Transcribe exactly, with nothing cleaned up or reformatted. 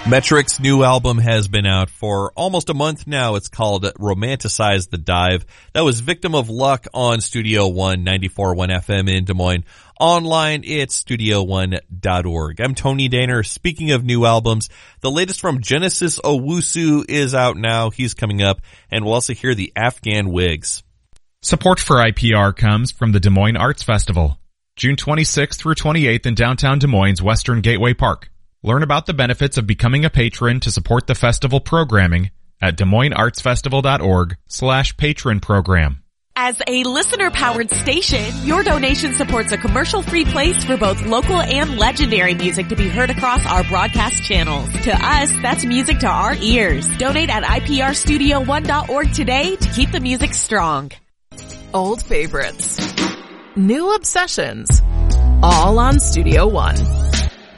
Metric's new album has been out for almost a month now. It's called Romanticize the Dive. That was Victim of Luck on Studio One, ninety-four point one F M in Des Moines. Online, it's studio one dot org. I'm Tony Daner. Speaking of new albums, the latest from Genesis Owusu is out now. He's coming up, and we'll also hear the Afghan Wigs. Support for I P R comes from the Des Moines Arts Festival, June twenty-sixth through twenty-eighth in downtown Des Moines' Western Gateway Park. Learn about the benefits of becoming a patron to support the festival programming at Des Moines Arts Festival dot org slash patron program. As a listener-powered station, your donation supports a commercial-free place for both local and legendary music to be heard across our broadcast channels. To us, that's music to our ears. Donate at I P R studio one dot org today to keep the music strong. Old favorites. New obsessions. All on Studio One.